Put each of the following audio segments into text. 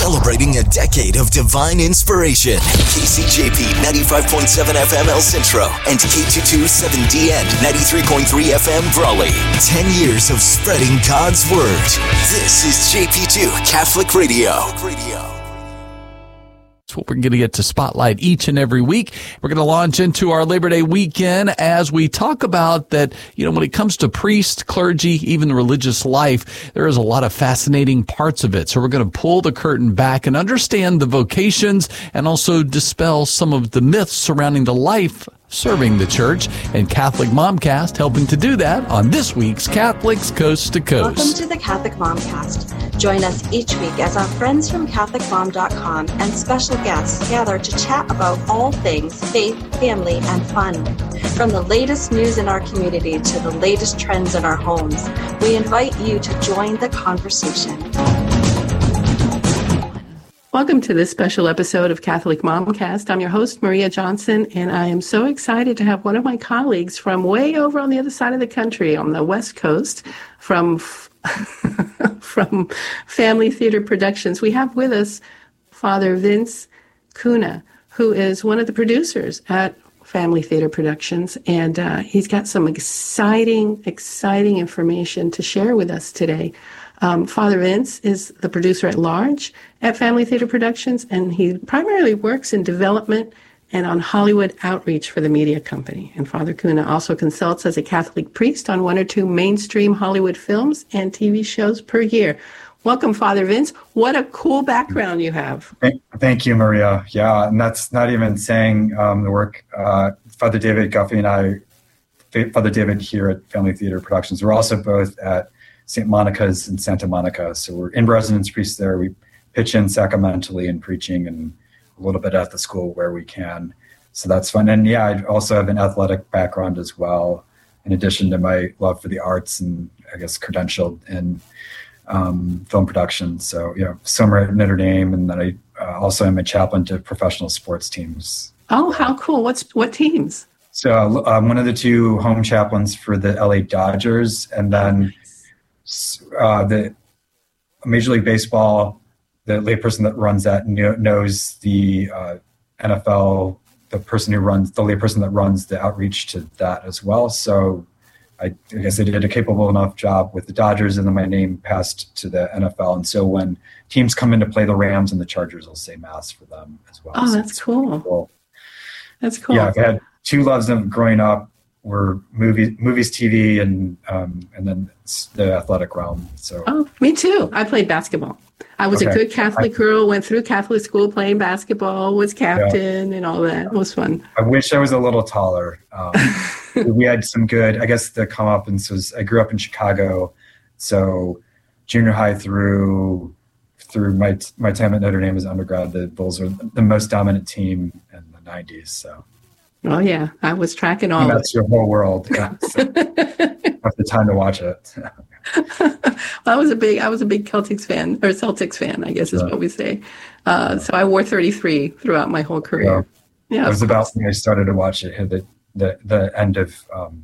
celebrating a decade of divine inspiration. KCJP 95.7 FM El Centro and K227DN 93.3 FM Brawley. 10 years of spreading God's Word. This is JP2 Catholic Radio. That's what we're going to get to spotlight each and every week. We're going to launch into our Labor Day weekend as we talk about that, when it comes to priest, clergy, even the religious life, there is a lot of fascinating parts of it. So we're going to pull the curtain back and understand the vocations and also dispel some of the myths surrounding the life serving the church, and Catholic Momcast helping to do that on this week's Catholics Coast to Coast. Welcome to the Catholic Momcast. Join us each week as our friends from CatholicMom.com and special guests gather to chat about all things faith, family, and fun. From the latest news in our community to the latest trends in our homes, we invite you to join the conversation. Welcome to this special episode of Catholic Momcast. I'm your host, Maria Johnson, and I am so excited to have one of my colleagues from way over on the other side of the country, on the West Coast, from Family Theater Productions. We have with us Father Vince Cunha, who is one of the producers at Family Theater Productions, and he's got some exciting information to share with us today. Father Vince is the producer at large at Family Theater Productions, and he primarily works in development and on Hollywood outreach for the media company. And Father Cunha also consults as a Catholic priest on one or two mainstream Hollywood films and TV shows per year. Welcome, Father Vince. What a cool background you have. Thank you, Maria. Yeah, and that's not even saying the work. Father David Guffey and I, Father David here at Family Theater Productions, we're also both at St. Monica's in Santa Monica. So we're in residence priests there. We pitch in sacramentally and preaching and a little bit at the school where we can. So that's fun. And yeah, I also have an athletic background as well, in addition to my love for the arts and I guess credentialed in film production. So, summer at Notre Dame. And then I also am a chaplain to professional sports teams. Oh, how cool. What teams? So one of the two home chaplains for the LA Dodgers, and then the Major League Baseball, the layperson that runs that knows the NFL, the layperson that runs the outreach to that as well. So I guess I did a capable enough job with the Dodgers, and then my name passed to the NFL. And so when teams come in to play the Rams and the Chargers, I'll say Mass for them as well. Oh, so that's cool. That's cool. Yeah, I've had two loves of growing up were movies, TV, and then the athletic realm. So. Oh, me too. I played basketball. I was a good Catholic girl, went through Catholic school playing basketball, was captain and all that. It was fun. I wish I was a little taller. We had some good, I guess the comeuppance was, I grew up in Chicago, so junior high through my time at Notre Dame as undergrad, the Bulls were the most dominant team in the 90s, so. Oh yeah, I was tracking all. That's your whole world. Yeah, so have the time to watch it. I was a big Celtics fan, I guess is what we say. So I wore 33 throughout my whole career. Yeah, it was about when I started to watch it. The end of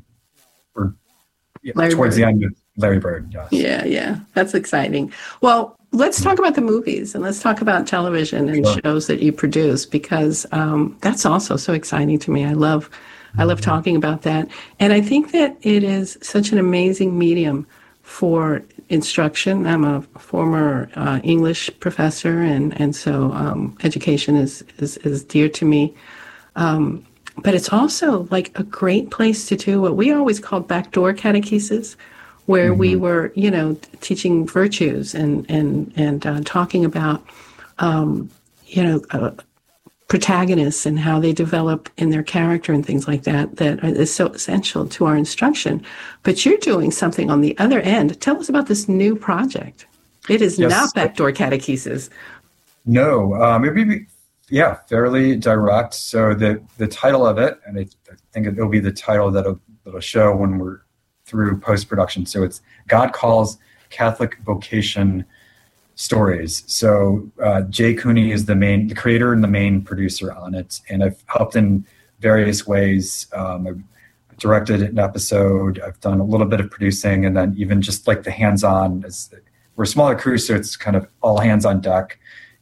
towards the end of Larry Bird. Yes. Yeah, that's exciting. Well, let's talk about the movies and let's talk about television and shows that you produce, because that's also so exciting to me. I love talking about that. And I think that it is such an amazing medium for instruction. I'm a former English professor, and so education is dear to me. But it's also like a great place to do what we always called backdoor catechesis, where we were, teaching virtues and talking about, protagonists and how they develop in their character and things like that is so essential to our instruction. But you're doing something on the other end. Tell us about this new project. It is not backdoor catechesis. No, fairly direct. So the title of it, and I think it'll be the title that'll show when we're through post-production. So it's God Calls Catholic Vocation Stories. So Jay Cooney is the creator and the main producer on it, and I've helped in various ways. I've directed an episode. I've done a little bit of producing, and then even just like the hands-on. We're a smaller crew, so it's kind of all hands on deck.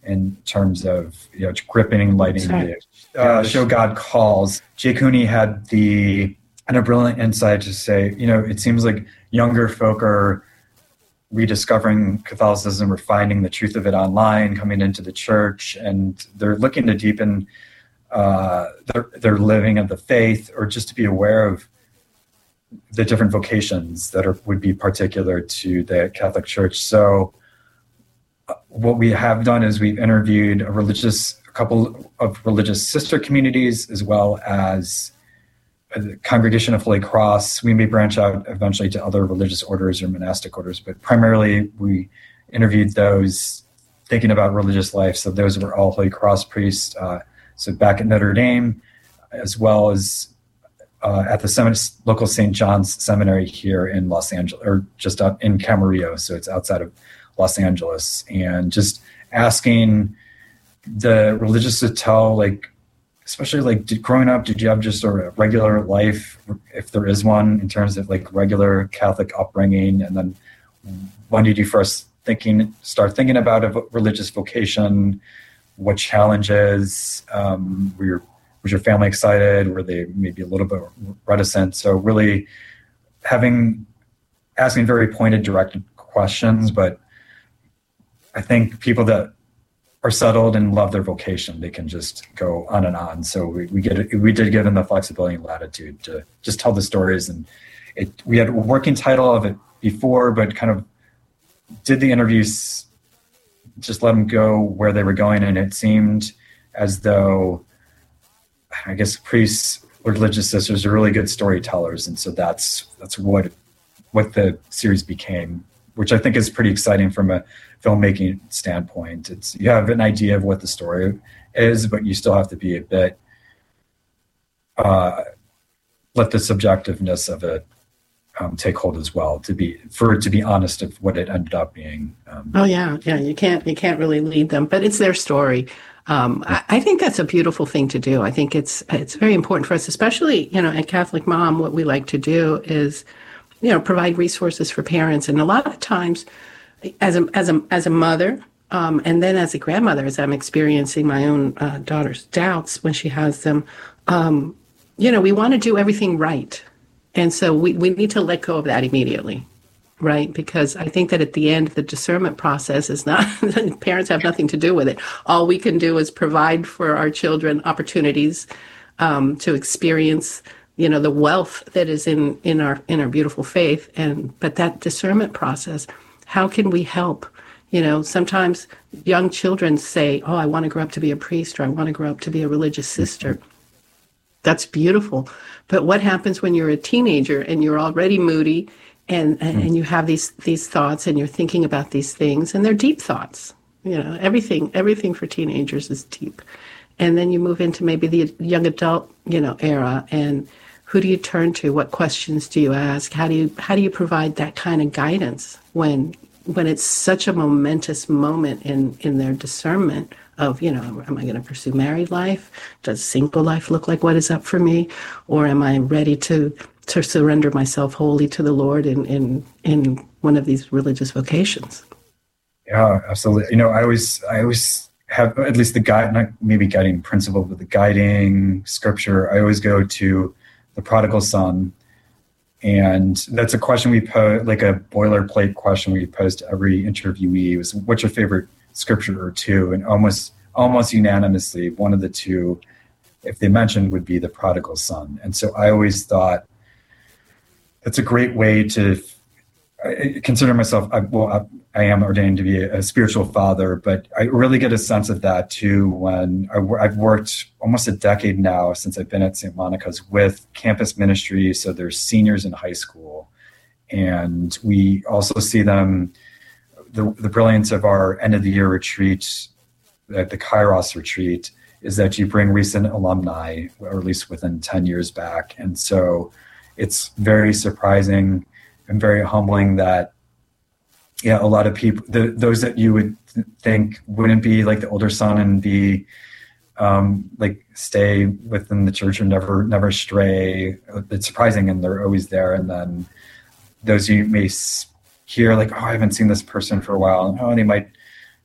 in terms of, gripping and lighting the show God Calls. Jay Cooney had a brilliant insight to say, it seems like younger folk are rediscovering Catholicism or finding the truth of it online, coming into the church, and they're looking to deepen their living of the faith, or just to be aware of the different vocations that would be particular to the Catholic Church. So what we have done is we've interviewed a couple of religious sister communities, as well as the Congregation of Holy Cross. We may branch out eventually to other religious orders or monastic orders, but primarily we interviewed those thinking about religious life. So those were all Holy Cross priests. So back at Notre Dame, as well as at the local St. John's Seminary here in Los Angeles, or just up in Camarillo. So it's outside of Los Angeles, and just asking the religious to tell, especially growing up, did you have just a regular life, if there is one, in terms of regular Catholic upbringing? And then when did you first start thinking about a religious vocation? What challenges? Was your family excited? Were they maybe a little bit reticent? So really asking very pointed, directed questions. But I think people that are settled and love their vocation, they can just go on and on. So we did give them the flexibility and latitude to just tell the stories. And we had a working title of it before, but kind of did the interviews, just let them go where they were going. And it seemed as though, I guess, priests or religious sisters are really good storytellers. And so that's what the series became, which I think is pretty exciting from a filmmaking standpoint. You have an idea of what the story is, but you still have to be a bit, let the subjectiveness of it take hold as well, for it to be honest of what it ended up being. You can't really lead them, but it's their story. I think that's a beautiful thing to do. I think it's very important for us, especially, at Catholic Mom. What we like to do is, provide resources for parents. And a lot of times, as a mother, and then as a grandmother, as I'm experiencing my own daughter's doubts when she has them, we want to do everything right. And so we need to let go of that immediately, right? Because I think that at the end, the discernment process is not, parents have nothing to do with it. All we can do is provide for our children opportunities to experience, the wealth that is in our beautiful faith. But that discernment process, how can we help? Sometimes young children say, oh, I want to grow up to be a priest, or I want to grow up to be a religious sister. That's beautiful. But what happens when you're a teenager and you're already moody and you have these thoughts and you're thinking about these things, and they're deep thoughts? Everything for teenagers is deep. And then you move into maybe the young adult, era, and who do you turn to? What questions do you ask? How do you provide that kind of guidance when it's such a momentous moment in their discernment of, am I going to pursue married life? Does single life look like what is up for me? Or am I ready to surrender myself wholly to the Lord in one of these religious vocations? Yeah, absolutely. I always have at least the guide, not maybe guiding principle, but the guiding scripture. I always go to the prodigal son. And that's a question we pose, like a boilerplate question we pose to every interviewee, was, what's your favorite scripture or two? And almost unanimously, one of the two, if they mentioned, would be the prodigal son. And so I always thought that's a great way to consider myself. I am ordained to be a spiritual father, but I really get a sense of that too when I've worked almost a decade now since I've been at St. Monica's with campus ministry. So there's seniors in high school, and we also see them. The brilliance of our end of the year retreat, the Kairos retreat, is that you bring recent alumni, or at least within 10 years back. And so it's very surprising and very humbling that, a lot of people, those that you would think wouldn't be like the older son and be stay within the church or never stray, it's surprising, and they're always there. And then those you may hear like, oh, I haven't seen this person for a while, and they might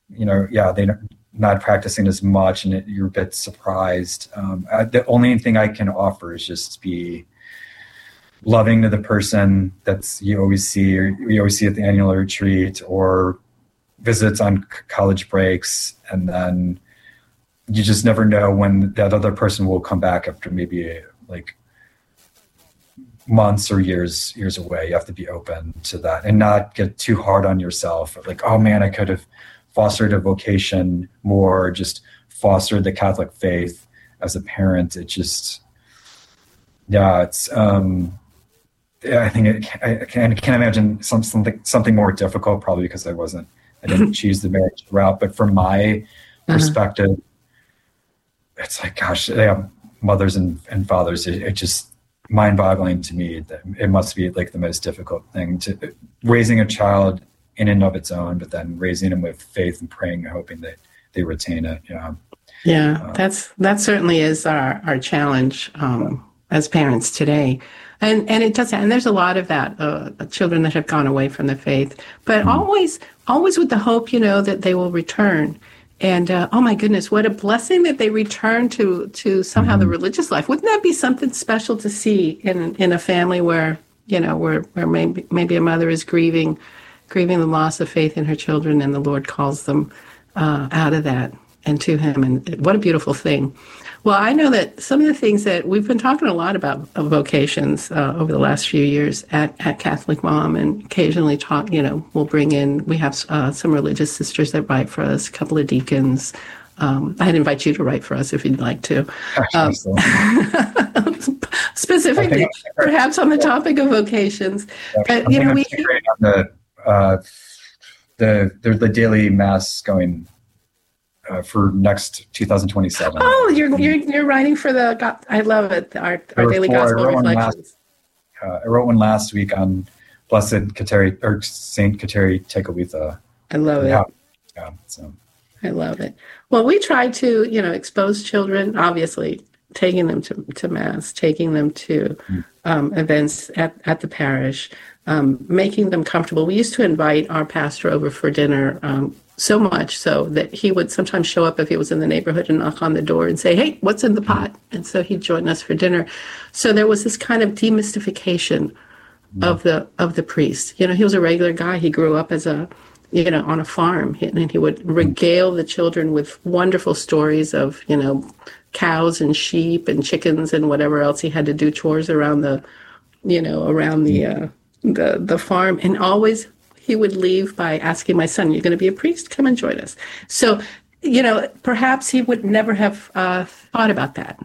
they're not practicing as much, and you're a bit surprised. The only thing I can offer is just be loving to the person you always see at the annual retreat or visits on college breaks, and then you just never know when that other person will come back after maybe like months or years away. You have to be open to that and not get too hard on yourself. Like, oh man, I could have fostered a vocation more, just fostered the Catholic faith as a parent. It just, it's, I think I can't imagine something more difficult, probably because I didn't choose the marriage route. But from my perspective, it's like, gosh, they have mothers and fathers. It just mind-boggling to me that it must be like the most difficult thing to raising a child in and of its own, but then raising them with faith and praying and hoping that they retain it. That certainly is our challenge as parents today. And it does, and there's a lot of that, children that have gone away from the faith, but always with the hope, that they will return. And oh my goodness, what a blessing that they return to somehow the religious life. Wouldn't that be something special to see in a family where maybe a mother is grieving the loss of faith in her children, and the Lord calls them out of that and to Him. And what a beautiful thing. Well, I know that some of the things that we've been talking a lot about vocations over the last few years at Catholic Mom, and occasionally we'll bring in, we have some religious sisters that write for us, a couple of deacons. I'd invite you to write for us if you'd like to. Specifically, perhaps on the topic of vocations. But, we on the daily mass going for next 2027. Oh, you're writing for I love it. Our daily gospel reflections. I wrote one last week on Blessed Kateri, or Saint Kateri Tekakwitha. I love it. So I love it. Well, we try to expose children, obviously taking them to mass, taking them to events at the parish, making them comfortable. We used to invite our pastor over for dinner. So much so that he would sometimes show up if he was in the neighborhood and knock on the door and say, "Hey, what's in the pot?" And so he'd join us for dinner. So there was this kind of demystification of the priest. He was a regular guy. He grew up as on a farm, and he would regale the children with wonderful stories of cows and sheep and chickens and whatever else he had to do chores around the farm, and always. He would leave by asking my son, "You're going to be a priest? Come and join us." So, perhaps he would never have thought about that.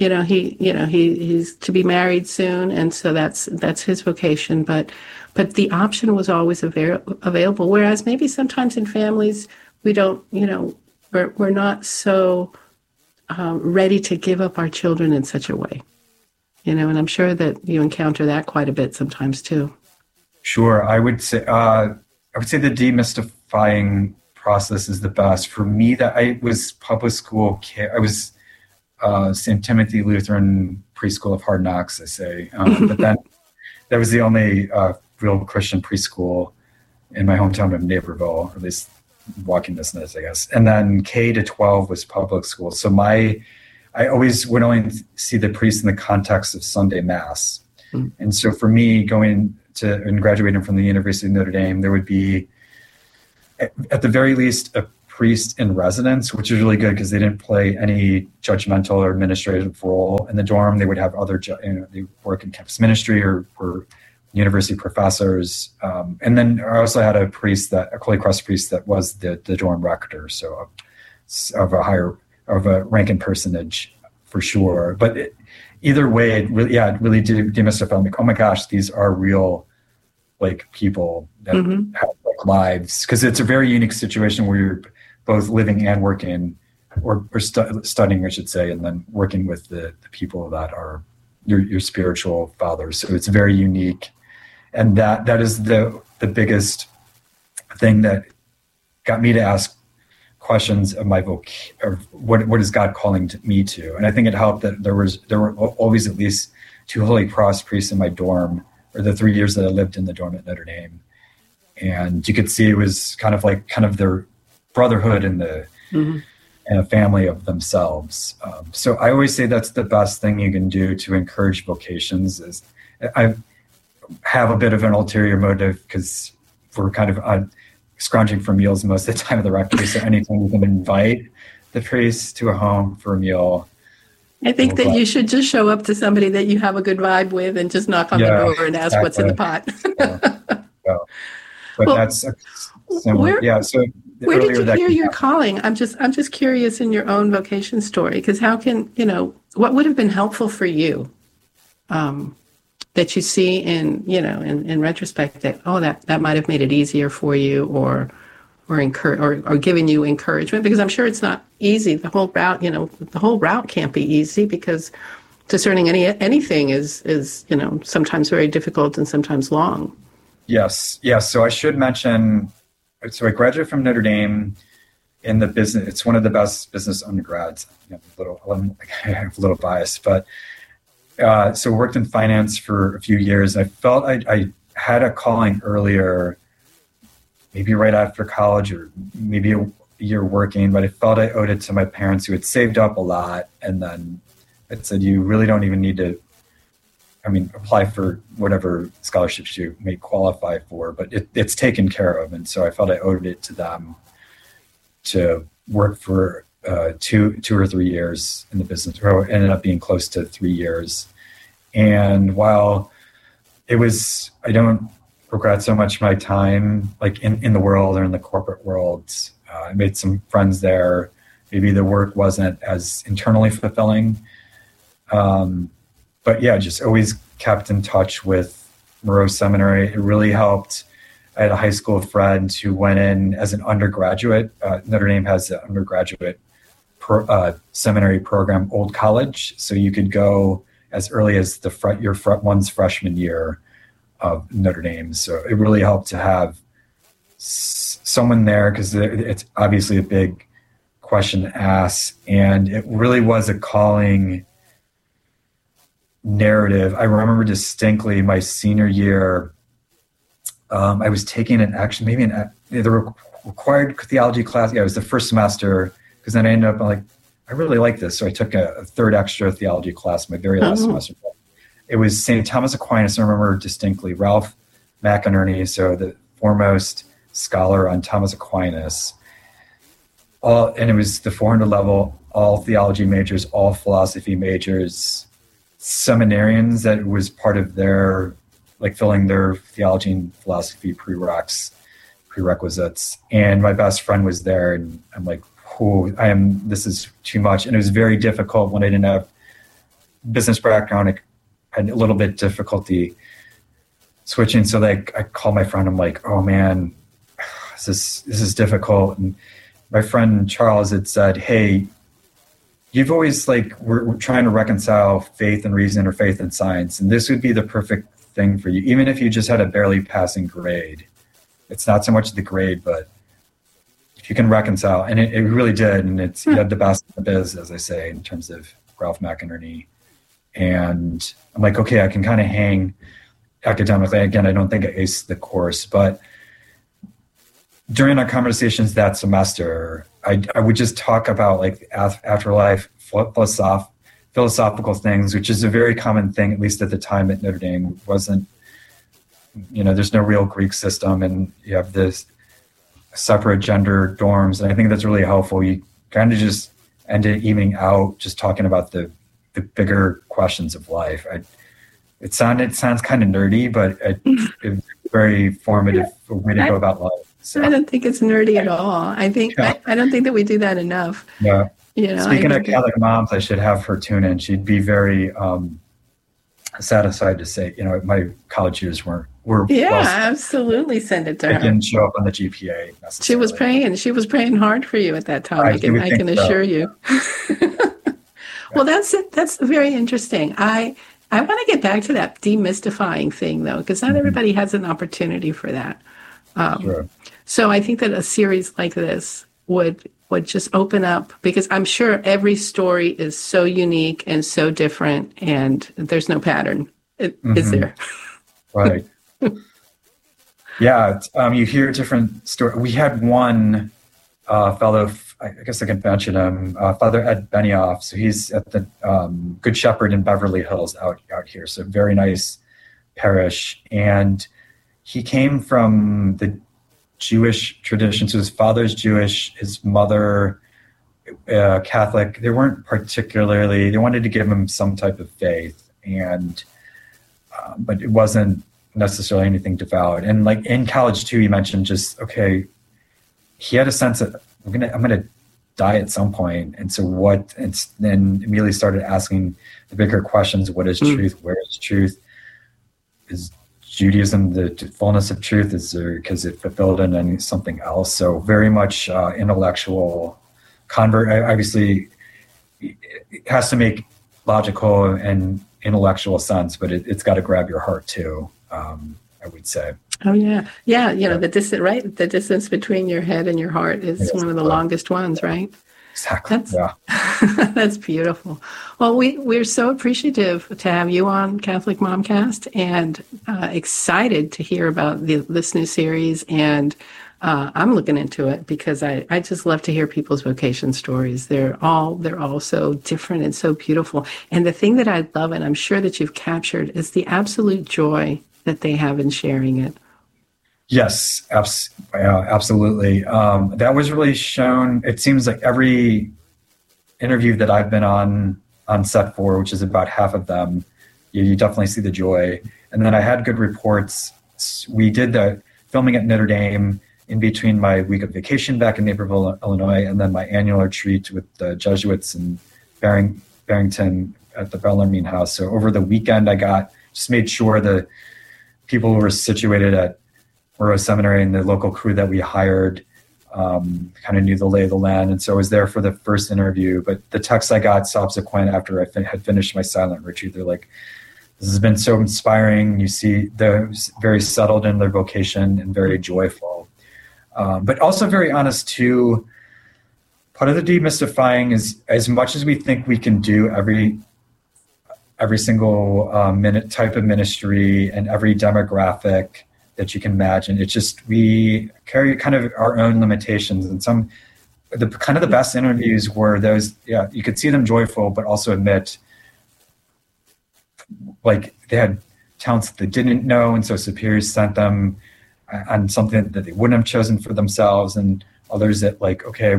He's to be married soon, and so that's his vocation. But the option was always available. Whereas maybe sometimes in families we don't, we're not so ready to give up our children in such a way. And I'm sure that you encounter that quite a bit sometimes too. Sure, I would say the demystifying process is the best for me. That I was public school. I was St. Timothy Lutheran Preschool of Hard Knocks, I say, but then that was the only real Christian preschool in my hometown of Naperville, or at least walking distance, I guess. And then K to 12 was public school. So I always would only see the priest in the context of Sunday Mass, and so for me going and graduating from the University of Notre Dame, there would be, at the very least, a priest in residence, which is really good because they didn't play any judgmental or administrative role in the dorm. They would have they work in campus ministry or were university professors. And then I also had a Holy Cross priest that was the dorm rector, so of a ranking personage for sure. But either way, it really did demystify. I'm like, oh my gosh, these are real people that have lives, because it's a very unique situation where you're both living and working, or studying, I should say, and then working with the people that are your spiritual fathers. So it's very unique, and that is the biggest thing that got me to ask questions of my what is God calling me to. And I think it helped that there were always at least 2 Holy Cross priests in my dorm, or the 3 years that I lived in the dorm at Notre Dame. And you could see it was kind of their brotherhood in the and a family of themselves. So I always say that's the best thing you can do to encourage vocations. Is I have a bit of an ulterior motive because we're kind of scrounging for meals most of the time of the rectory. So anytime we can invite the priests to a home for a meal, I think that you should just show up to somebody that you have a good vibe with and just knock on the door and ask what's in the pot. But that's similar. So where did you hear your calling? I'm just curious in your own vocation story, because how can, what would have been helpful for you that you see in retrospect that, that might have made it easier for you or giving you encouragement? Because I'm sure it's not easy. The whole route can't be easy, because discerning anything is sometimes very difficult and sometimes long. Yes. So I should mention, so I graduated from Notre Dame in the business. It's one of the best business undergrads. I have a little bias, but so worked in finance for a few years. I felt I had a calling earlier, maybe right after college or maybe a year working, but I felt I owed it to my parents who had saved up a lot. And then it said, you really don't even need to, apply for whatever scholarships you may qualify for, but it's taken care of. And so I felt I owed it to them to work for 2 or 3 years in the business, or ended up being close to 3 years. And while it was, I don't regret so much my time like in the world or in the corporate world. I made some friends there. Maybe the work wasn't as internally fulfilling. But yeah, just always kept in touch with Moreau Seminary. It really helped. I had a high school friend who went in as an undergraduate. Notre Dame has an undergraduate seminary program, Old College. So you could go as early as your one's freshman year of Notre Dame. So it really helped to have someone there, because it's obviously a big question to ask. And it really was a calling narrative. I remember distinctly my senior year, I was taking the required theology class. Yeah, it was the first semester, because then I ended up I really like this. So I took a third extra theology class my very last semester. It was St. Thomas Aquinas. I remember distinctly Ralph McInerney, so the foremost scholar on Thomas Aquinas. And it was the 400 level, all theology majors, all philosophy majors, seminarians that was part of their, filling their theology and philosophy prerequisites. And my best friend was there, and I'm like, this is too much. And it was very difficult when I didn't have business background. I had a little bit difficulty switching. So I called my friend. I'm like, oh man, this is difficult. And my friend Charles had said, hey, you've always we're trying to reconcile faith and reason or faith and science. And this would be the perfect thing for you. Even if you just had a barely passing grade, it's not so much the grade, but if you can reconcile, and it really did. And you had the best in the biz, as I say, in terms of Ralph McInerney. And I'm like, okay, I can kind of hang academically. Again, I don't think I aced the course, but during our conversations that semester, I would just talk about afterlife, philosophical things, which is a very common thing, at least at the time at Notre Dame. Wasn't, there's no real Greek system, and you have this separate gender dorms. And I think that's really helpful. You kind of just ended evening out just talking about the bigger questions of life. It sounds kind of nerdy, but it's very formative way to go about life. So. I don't think it's nerdy at all. I don't think that we do that enough. Yeah. Speaking of Catholic moms, I should have her tune in. She'd be very satisfied to say, my college years were absolutely send it to her. I didn't show up on the GPA necessarily. She was praying hard for you at that time. I can assure you. Well, that's very interesting. I want to get back to that demystifying thing, though, because not everybody has an opportunity for that. Sure. So I think that a series like this would just open up, because I'm sure every story is so unique and so different, and there's no pattern. Is there? Right. Yeah. You hear different stories. We had one fellow, I guess I can mention him, Father Ed Benioff. So he's at the Good Shepherd in Beverly Hills out here. So very nice parish. And he came from the Jewish tradition. So his father's Jewish, his mother Catholic. They weren't particularly, they wanted to give him some type of faith, and but it wasn't necessarily anything devout. And like in college too, you mentioned just, okay, he had a sense that I'm gonna die at some point. And so what, and then immediately started asking the bigger questions. What is truth? Where is truth? Is Judaism the fullness of truth? Is there, because it fulfilled in something else? So very much intellectual convert. Obviously, it has to make logical and intellectual sense, but it's got to grab your heart too. I would say. Oh yeah, yeah. You know, the distance, right? The distance between your head and your heart is one of the longest ones, right? Exactly. That's beautiful. Well, we're so appreciative to have you on Catholic Momcast, and excited to hear about this new series. And I'm looking into it because I just love to hear people's vocation stories. They're all so different and so beautiful. And the thing that I love, and I'm sure that you've captured, is the absolute joy that they have in sharing it. Yes, absolutely. That was really shown. It seems like every interview that I've been on set for, which is about half of them, you definitely see the joy. And then I had good reports. We did the filming at Notre Dame in between my week of vacation back in Naperville, Illinois, and then my annual retreat with the Jesuits in Barrington at the Bellarmine House. So over the weekend, I just made sure the people who were situated at Moreau Seminary and the local crew that we hired kind of knew the lay of the land. And so I was there for the first interview, but the text I got subsequent after I had finished my silent retreat, they're like, this has been so inspiring. You see they're very settled in their vocation and very joyful, but also very honest too. Part of the demystifying is, as much as we think we can do every single minute type of ministry and every demographic that you can imagine, it's just, we carry kind of our own limitations. And the best interviews were those, you could see them joyful, but also admit like they had talents that they didn't know. And so superiors sent them on something that they wouldn't have chosen for themselves. And others that like, okay,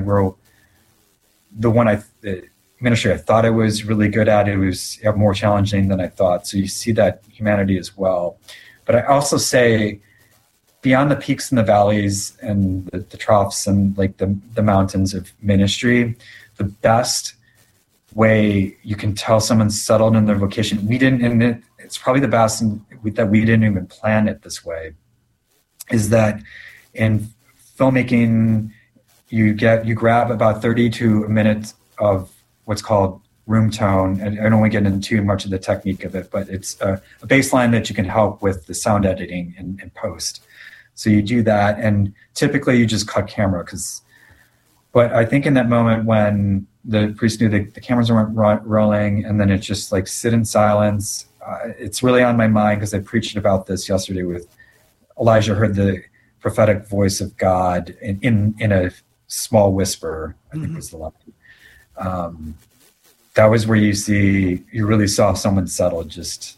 the ministry I thought I was really good at, it was more challenging than I thought. So you see that humanity as well. But I also say, beyond the peaks and the valleys and the troughs and like the mountains of ministry, the best way you can tell someone's settled in their vocation, it's probably the best that we didn't even plan it this way, is that in filmmaking, you grab about 30 to a minute of what's called room tone. And I don't want to get into too much of the technique of it, but it's a baseline that you can help with the sound editing in post. So you do that, and typically you just cut camera but I think in that moment when the priest knew the cameras weren't rolling, and then it's just like sit in silence. It's really on my mind because I preached about this yesterday with Elijah, heard the prophetic voice of God in a small whisper, I think was the line. That was where you really saw someone settled. Just,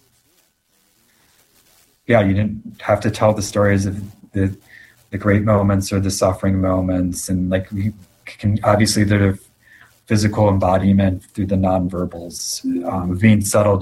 you didn't have to tell the stories of the great moments or the suffering moments. And like we can, obviously there's a physical embodiment through the nonverbals, being settled